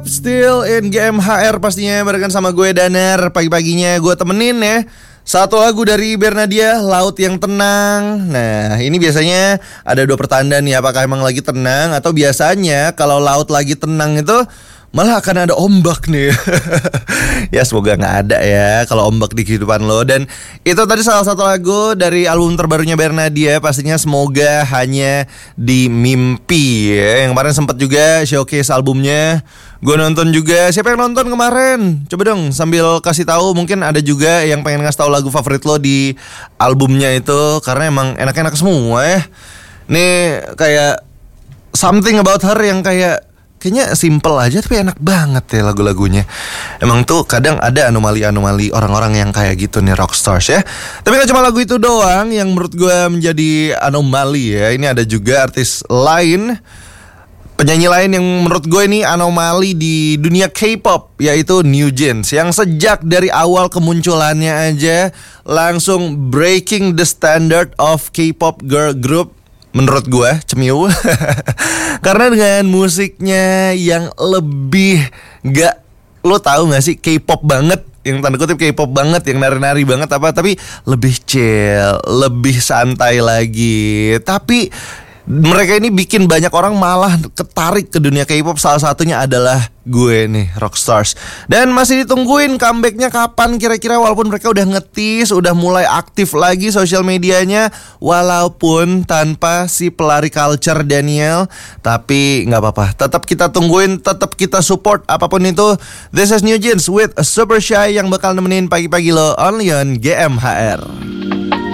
Still in GMHR pastinya barengan sama gue Danar. Pagi-paginya gue temenin ya satu lagu dari Bernadia, Laut yang Tenang. Nah ini biasanya ada dua pertanda nih, apakah emang lagi tenang atau biasanya kalau laut lagi tenang itu malah akan ada ombak nih. Ya semoga gak ada ya kalau ombak di kehidupan lo. Dan itu tadi salah satu lagu dari album terbarunya Bernadia. Pastinya semoga hanya di mimpi ya. Yang kemarin sempat juga showcase albumnya. Gue nonton juga. Siapa yang nonton kemarin? Coba dong sambil kasih tahu. Mungkin ada juga yang pengen ngasih tahu lagu favorit lo di albumnya itu, karena emang enak-enak semua ya. Nih kayak Something About Her yang kayaknya simple aja tapi enak banget ya lagu-lagunya. Emang tuh kadang ada anomali-anomali orang-orang yang kayak gitu nih, rockstars ya. Tapi gak cuma lagu itu doang yang menurut gue menjadi anomali ya. Ini ada juga artis lain, penyanyi lain yang menurut gue ini anomali di dunia K-pop, yaitu New Jeans, yang sejak dari awal kemunculannya aja langsung breaking the standard of K-pop girl group. Menurut gue cemiu. Karena dengan musiknya yang lebih gak, lo tahu gak sih, K-pop banget, yang tanda kutip K-pop banget, yang nari-nari banget apa, tapi lebih chill, lebih santai lagi. Tapi mereka ini bikin banyak orang malah ketarik ke dunia K-pop. Salah satunya adalah gue nih, Rockstars. Dan masih ditungguin comebacknya kapan kira-kira. Walaupun mereka udah ngetis, udah mulai aktif lagi sosial medianya, walaupun tanpa si pelari culture Daniel. Tapi gak apa-apa, tetap kita tungguin, tetap kita support apapun itu. This is New Jeans with Super Shy yang bakal nemenin pagi-pagi lo only on GMHR.